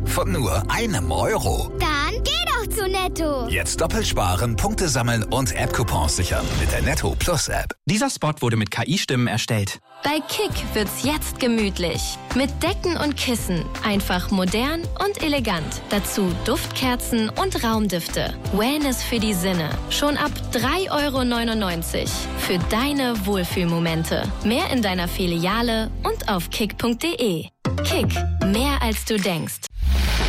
Preis von nur €1. Dann geh doch zu Netto. Jetzt doppelt sparen, Punkte sammeln und App-Coupons sichern mit der Netto Plus App. Dieser Spot wurde mit KI-Stimmen erstellt. Bei Kick wird's jetzt gemütlich. Mit Decken und Kissen. Einfach modern und elegant. Dazu Duftkerzen und Raumdüfte. Wellness für die Sinne. Schon ab €3,99 für deine Wohlfühlmomente. Mehr in deiner Filiale und auf kick.de. Kick, mehr als du denkst.